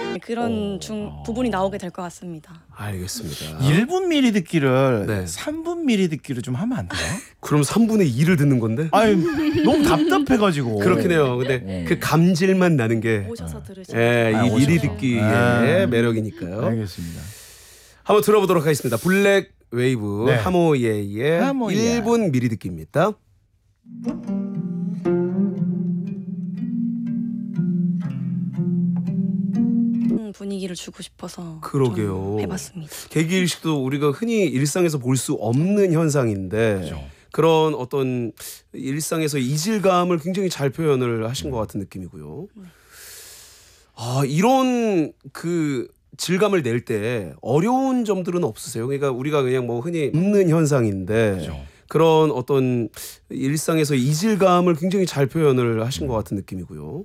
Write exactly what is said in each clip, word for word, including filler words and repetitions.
그런 어. 중 부분이 나오게 될 것 같습니다. 알겠습니다. 일 분 미리 듣기를 네. 삼 분 미리 듣기로 좀 하면 안 돼요? 그럼 삼분의 이를 듣는 건데? 아니 너무 답답해가지고. 그렇긴 해요. 근데 네. 그 감질만 나는 게 오셔서 들으시면 예, 아, 이 미리 오셔서. 듣기의 아. 매력이니까요. 알겠습니다. 한번 들어보도록 하겠습니다. 블랙 웨이브 네. 하모예의 하모예. 일 분 미리 듣기입니다. 분위기를 주고 싶어서 그러게요. 좀 해봤습니다. 개기일식도 우리가 흔히 일상에서 볼 수 없는 현상인데 그렇죠. 그런 어떤 일상에서 이질감을 굉장히 잘 표현을 하신 것 같은 느낌이고요. 아, 이런 그 질감을 낼 때 어려운 점들은 없으세요? 그러니까 우리가 그냥 뭐 흔히 없는 현상인데 그렇죠. 그런 어떤 일상에서 이질감을 굉장히 잘 표현을 하신 것 같은 느낌이고요.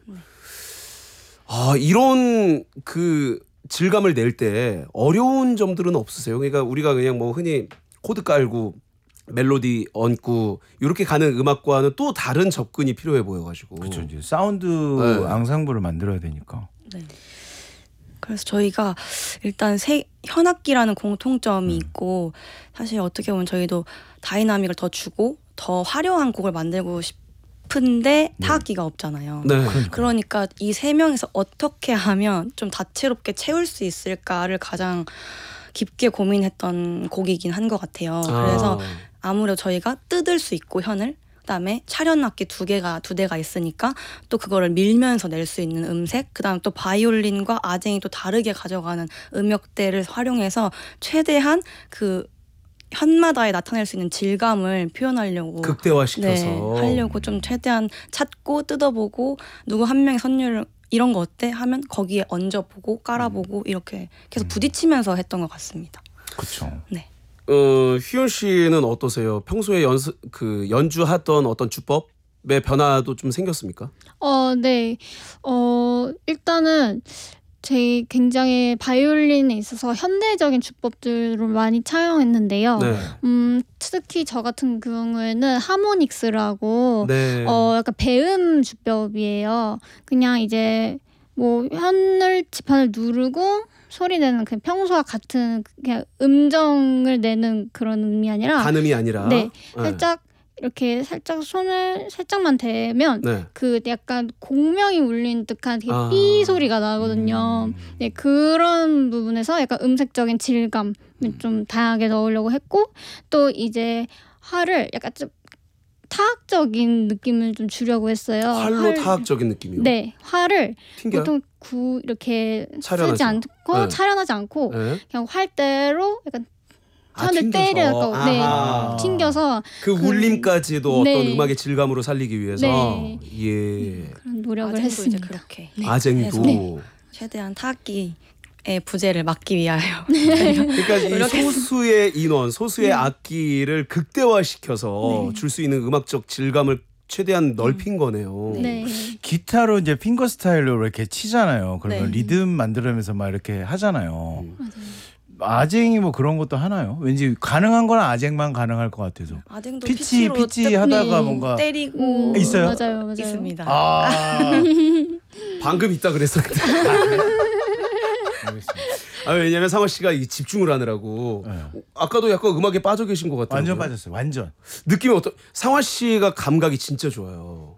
아, 이런 그 질감을 낼 때 어려운 점들은 없으세요? 그러니까 우리가 그냥 뭐 흔히 코드 깔고 멜로디 얹고 이렇게 가는 음악과는 또 다른 접근이 필요해 보여가지고. 그렇죠. 이제 사운드 네. 앙상블을 만들어야 되니까. 네. 그래서 저희가 일단 세, 현악기라는 공통점이 있고 사실 어떻게 보면 저희도 다이나믹을 더 주고 더 화려한 곡을 만들고 싶은데 타악기가 없잖아요. 네. 그러니까 이 세 명이서 어떻게 하면 좀 다채롭게 채울 수 있을까를 가장 깊게 고민했던 곡이긴 한 것 같아요. 그래서 아. 아무래도 저희가 뜯을 수 있고 현을 그다음에 차련악기 두 개가 두 대가 있으니까 또 그거를 밀면서 낼 수 있는 음색, 그다음 또 바이올린과 아쟁이 또 다르게 가져가는 음역대를 활용해서 최대한 그 현마다에 나타낼 수 있는 질감을 표현하려고 극대화시켜서 네, 하려고 좀 최대한 찾고 뜯어보고 누구 한 명의 선율을 이런 거 어때? 하면 거기에 얹어보고 깔아보고 이렇게 계속 부딪히면서 했던 것 같습니다. 그렇죠. 네. 어, 휘연 씨는 어떠세요? 평소에 연습 그 연주하던 어떤 주법의 변화도 좀 생겼습니까? 어, 네. 어, 일단은 제 굉장히 바이올린에 있어서 현대적인 주법들을 많이 차용했는데요. 네. 음, 특히 저 같은 경우에는 하모닉스라고 네. 어, 약간 배음 주법이에요. 그냥 이제 뭐 현을 지판을 누르고 소리 내는 그냥 평소와 같은 그냥 음정을 내는 그런 음이 아니라 단음이 아니라 네, 살짝 이렇게 살짝 손을 살짝만 대면 네. 그 약간 공명이 울린 듯한 되게 아. 삐 소리가 나거든요. 음. 네, 그런 부분에서 약간 음색적인 질감을 좀 다양하게 넣으려고 했고 또 이제 활을 약간 좀 타악적인 느낌을 좀 주려고 했어요. 활로 활- 타악적인 느낌이요. 네, 활을 튕겨. 보통 구 이렇게 차련하죠. 쓰지 않고 네. 차련하지 않고 네. 그냥 활대로 약간 아, 손을 튕겨서. 때려서 네, 아하. 튕겨서 그 울림까지도 네. 어떤 음악의 질감으로 살리기 위해서 네. 예. 그런 노력을 아쟁도 이제 했습니다. 그렇게 아쟁도 네. 최대한 타악기의 부재를 막기 위하여 그러니까 이 노력했습니다. 소수의 인원, 소수의 악기를 극대화시켜서 네. 줄 수 있는 음악적 질감을 최대한 넓힌 거네요. 네. 기타로 이제 핑거 스타일로 이렇게 치잖아요. 그러면 네. 리듬 만들면서 막 이렇게 하잖아요. 음. 맞아요. 아쟁이 뭐 그런 것도 하나요? 왠지 가능한 건 아쟁만 가능할 것 같아서. 아쟁도 피치 피치로 피치 뜯- 하다가 네. 뭔가 때리고 음, 있어요? 맞아요, 맞아요. 있습니다. 아. 방금 있다 그랬었는데. 알겠습니다. 아, 왜냐면 상화 씨가 이 집중을 하느라고 네. 아까도 약간 음악에 빠져 계신 것 같아요. 완전 빠졌어요. 완전. 느낌이 어떤? 상화 씨가 감각이 진짜 좋아요.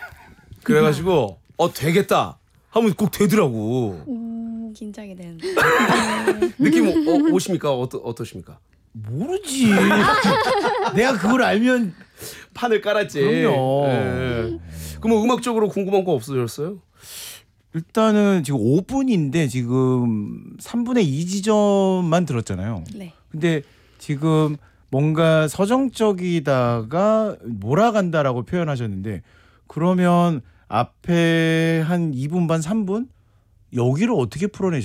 그래가지고 어 되겠다 하면 꼭 되더라고. 음, 긴장이 되는데. 느낌 어, 오십니까? 어떠, 어떠십니까? 모르지. 내가 그걸 알면 판을 깔았지. 그럼요. 예. 그럼 뭐 음악적으로 궁금한 거 없어졌어요? 일단은 지금 오 분인데 지금 삼분의 이 지점만 들었잖아요. 네. 근데 지금 뭔가 서정적이다가 몰아간다라고 표현하셨는데 그러면 앞에 한 이 분 반 삼 분 여기를 어떻게 풀어내셨어요?